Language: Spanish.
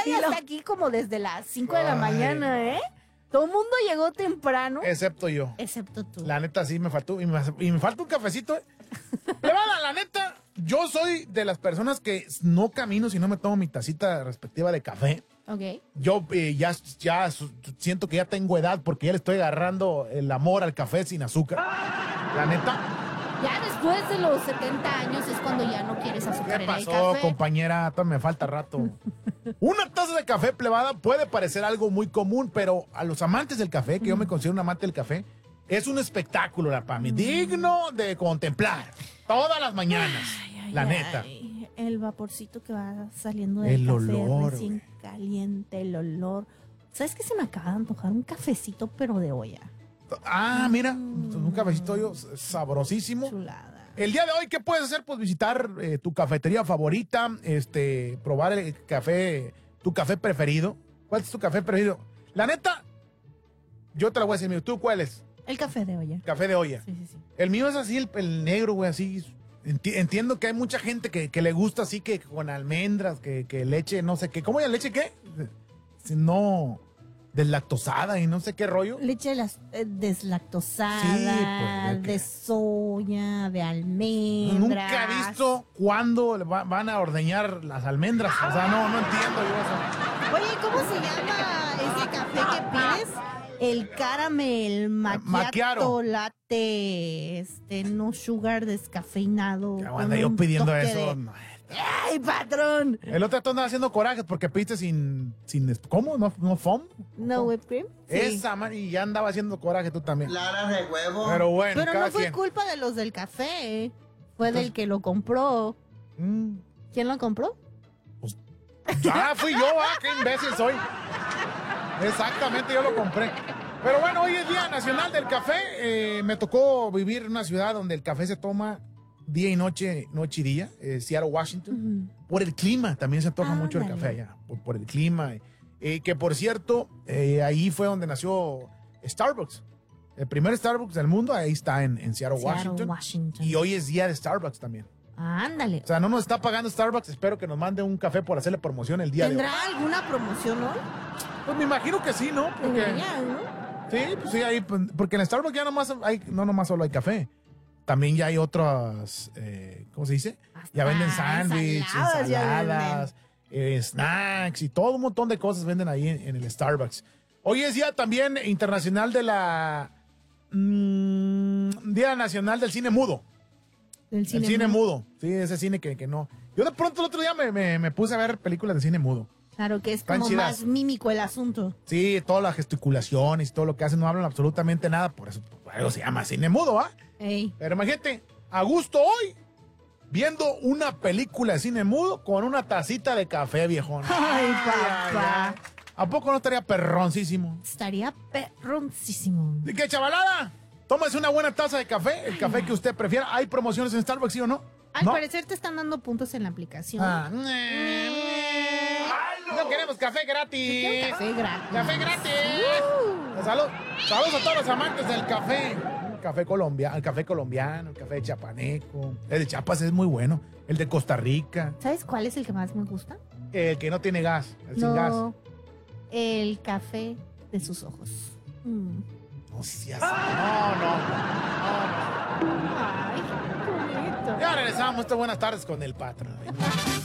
neta ya está aquí como desde las 5 de la mañana, ¿eh? Todo el mundo llegó temprano. Excepto yo. Excepto tú. La neta sí me faltó. Y me falta un cafecito. Pero la neta, yo soy de las personas que no camino si no me tomo mi tacita respectiva de café. Ok. Yo ya siento que ya tengo edad porque ya le estoy agarrando el amor al café sin azúcar. La neta. Ya después de los 70 años es cuando ya no quieres azúcar ¿Qué en el pasó, café. compañera? Todavía me falta rato. Una taza de café plebada puede parecer algo muy común, pero a los amantes del café, que yo me considero un amante del café, es un espectáculo, para mí, digno de contemplar todas las mañanas. La neta. El vaporcito que va saliendo del El café olor, recién caliente, el olor. ¿Sabes qué? Se me acaba de antojar un cafecito, pero de olla. Ah, mira, un cafecito yo sabrosísimo. Chulada. El día de hoy, ¿qué puedes hacer? Pues visitar tu cafetería favorita, probar el café, tu café preferido. ¿Cuál es tu café preferido? La neta, yo te la voy a decir, mío. ¿Tú cuál es? El café de olla. Café de olla. Sí, sí, sí. El mío es así, el negro, güey, así. Entiendo que hay mucha gente que le gusta así, que con almendras, que leche, no sé qué. ¿Cómo es la leche qué? Si no, deslactosada y no sé qué rollo. Leche deslactosada, Sí, pues, de soya, de almendras. Nunca he visto cuándo van a ordeñar las almendras. O sea, no entiendo yo eso. Oye, ¿cómo se llama ese café que pides? El caramel macchiato latte, no sugar descafeinado. Ya anda yo pidiendo eso. ¡Ay, patrón! El otro día andaba haciendo corajes porque pediste sin ¿cómo? ¿No foam? ¿No whipped cream? Sí. Esa, man, y ya andaba haciendo coraje tú también. Claras de huevo. Pero bueno, Pero cada no fue quien. culpa de los del café, fue del que lo compró. ¿Quién lo compró? Ya fui yo, qué imbécil soy. Exactamente, yo lo compré. Pero bueno, hoy es Día Nacional del Café. Me tocó vivir en una ciudad donde el café se toma día y noche, noche y día, Seattle, Washington. Por el clima, también se antoja mucho el café allá, por el clima. Que por cierto, ahí fue donde nació Starbucks. El primer Starbucks del mundo, ahí está en Seattle, Washington. Y hoy es día de Starbucks también. Ándale. O sea, no nos está pagando Starbucks, espero que nos mande un café por hacerle promoción el día de hoy. ¿Tendrá alguna promoción hoy? Pues me imagino que sí, ¿no? Porque, sí, pues sí, ahí, porque en Starbucks ya no nomás solo hay café. También ya hay otras, ¿cómo se dice? Ya venden sándwiches, ensaladas, snacks y todo un montón de cosas venden ahí en el Starbucks. Hoy es día también internacional de Día Nacional del Cine Mudo. El cine mudo. Sí, ese cine que no. Yo de pronto el otro día me puse a ver películas de cine mudo. Claro, que es como más mímico el asunto. Sí, todas las gesticulaciones y todo lo que hacen no hablan absolutamente nada. Por eso se llama cine mudo, ¿ah? Ey. Pero imagínate, a gusto hoy, viendo una película de cine mudo con una tacita de café, viejón. Ay, papá. ¿A poco no estaría perroncísimo? Estaría perroncísimo. ¿Y qué, chavalada? Tómese una buena taza de café, el café que usted prefiera. ¿Hay promociones en Starbucks, sí o no? Al parecer te están dando puntos en la aplicación. No queremos café gratis. Café gratis. Café gratis. Saludos a todos los amantes del café. El café colombiano, el café chapaneco. El de Chiapas es muy bueno. El de Costa Rica. ¿Sabes cuál es el que más me gusta? El que no tiene gas, sin gas. El café de sus ojos. No seas. Ay, qué bonito. Ya regresamos. Buenas tardes con el patrón.